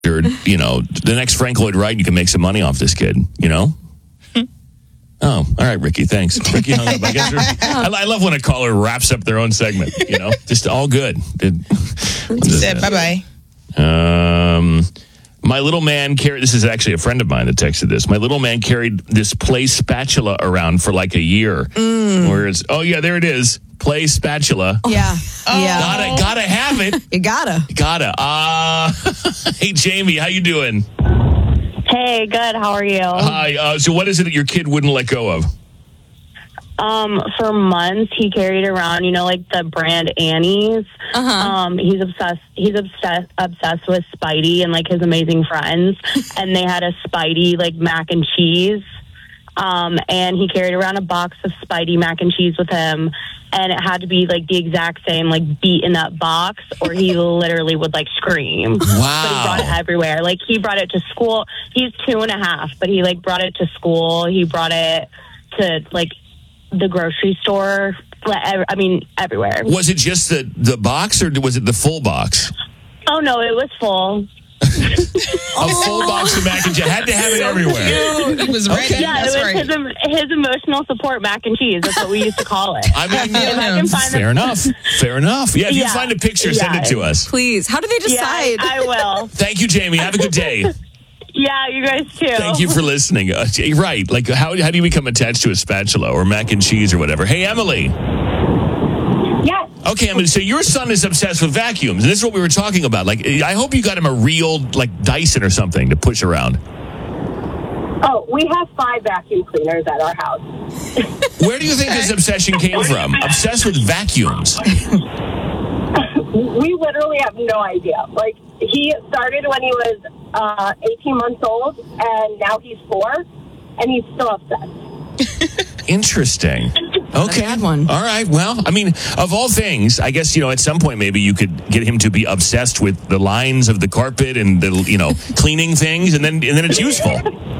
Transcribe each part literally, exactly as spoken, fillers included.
Or, you know, the next Frank Lloyd Wright, you can make some money off this kid, you know? Oh, all right, Ricky, thanks. Ricky hung up. I guess I, I love when a caller wraps up their own segment, you know? Just all good. Did, said bye-bye. Um, my little man carried, this is actually a friend of mine that texted this. My little man carried this play spatula around for like a year. Mm. Where it's, oh, yeah, there it is. Play spatula. Yeah. Oh. Yeah. Gotta, gotta have it. You gotta. Gotta. Uh, hey, Jamie, how you doing? Hey, good. How are you? Hi. Uh, so what is it that your kid wouldn't let go of? Um, for months, he carried around, you know, like the brand Annie's. Uh-huh. Um, he's obsessed. He's obsessed obsessed with Spidey and like his amazing friends, and they had a Spidey like mac and cheese. Um, and he carried around a box of Spidey mac and cheese with him, and it had to be like the exact same like beaten up box, or he literally would like scream. Wow! But he brought it everywhere. Like he brought it to school. He's two and a half, but he like brought it to school. He brought it to like the grocery store. I mean, everywhere. Was it just the, the box, or was it the full box? Oh, no, it was full. A full box of mac and cheese. Had to have it everywhere. He was ready. Yeah, That's it was right. his, his emotional support mac and cheese. That's what we used to call it. I mean, If I can find fair the- enough. Fair enough. Yeah, if you Yeah. find a picture, send Yeah. it to us. Please. How do they Yeah, I, decide? I will. Thank you, Jamie. Have a good day. Yeah, you guys too. Thank you for listening. Uh, you're right. Like, how, how do you become attached to a spatula or mac and cheese or whatever? Hey, Emily. Yes. Okay, Emily, so your son is obsessed with vacuums. And this is what we were talking about. Like, I hope you got him a real, like, Dyson or something to push around. Oh, we have five vacuum cleaners at our house. Where do you think this obsession came from? Obsessed with vacuums. We literally have no idea. Like, he started when he was uh, eighteen months old, and now he's four, and he's still obsessed. Interesting. Okay. bad one. All right. Well, I mean, of all things, I guess, you know, at some point maybe you could get him to be obsessed with the lines of the carpet and the, you know, cleaning things, and then and then it's useful.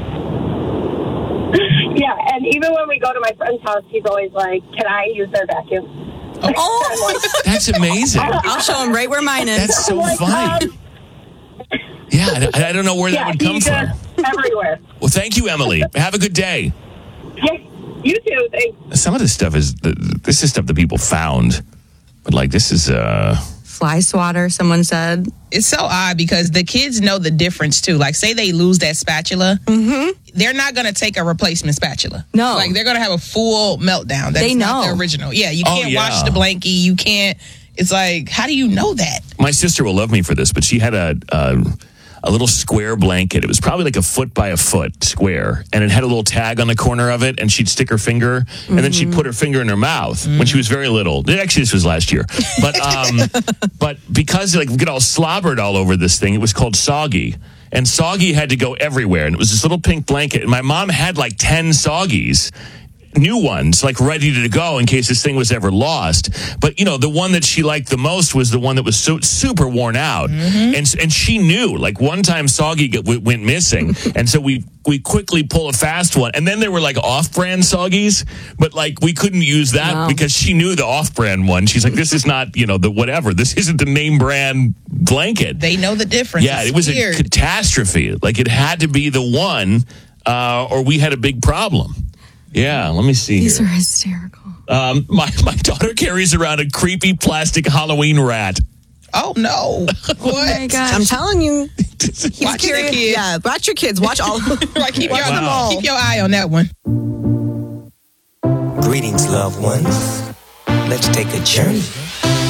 Yeah, and even when we go to my friend's house, he's always like, can I use their vacuum? Oh, That's amazing. I'll show him right where mine is. That's so Like, funny. um, Yeah, I, I don't know where that yeah, would come he's from. uh, everywhere. Well, thank you, Emily. Have a good day. Yeah, you too. Thanks. Some of this stuff is this is stuff that people found, but like this is uh Fly swatter, someone said. It's so odd because the kids know the difference too. Like, say they lose that spatula, mm-hmm. they're not going to take a replacement spatula. No. Like, they're going to have a full meltdown. That's They not know. the original. Yeah, you Oh, can't yeah. wash the blankie. You can't. It's like, how do you know that? my sister will love me for this, but she had a uh, a little square blanket. It was probably like a foot by a foot square, and it had a little tag on the corner of it, and she'd stick her finger, and then she'd put her finger in her mouth when she was very little. Actually, this was last year. But um, but because like we get all slobbered all over this thing, it was called Soggy. And Soggy had to go everywhere, and it was this little pink blanket. And my mom had like ten Soggies, new ones, like ready to go in case this thing was ever lost. But, you know, the one that she liked the most was the one that was so super worn out. Mm-hmm. And and she knew, like, one time Soggy get, w- went missing. And so we we quickly pull a fast one. And then there were, like, off-brand Soggies. But, like, we couldn't use that No. because she knew the off-brand one. She's like, this is not, you know, the whatever. This isn't the name brand blanket. They know the difference. Yeah, It's it was weird. a catastrophe. Like, it had to be the one, uh, or we had a big problem. Yeah, let me see These here. are hysterical. Um, my, my daughter carries around a creepy plastic Halloween rat. Oh, no. What? Oh my gosh. I'm telling you. Watch your kids. Yeah, watch your kids. Watch all. Like, keep, watch your, them all. keep your eye on that one. Greetings, loved ones. Let's take a journey